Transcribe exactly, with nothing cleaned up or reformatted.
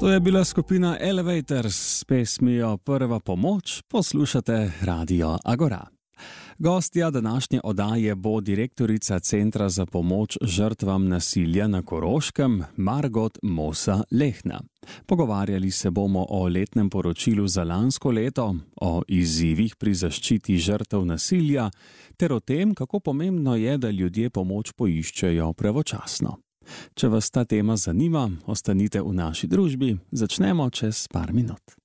To je bila skupina Elevators s pesmijo Prva pomoč, poslušate Radio Agora. Gostja današnje oddaje bo direktorica Centra za pomoč žrtvam nasilja na Koroškem, Margot Mosa-Lehna. Pogovarjali se bomo o letnem poročilu za lansko leto, o izzivih pri zaščiti žrtev nasilja, ter o tem, kako pomembno je, da ljudje pomoč poiščejo pravočasno. Če vas ta tema zanima, ostanite v naši družbi, začnemo čez par minut.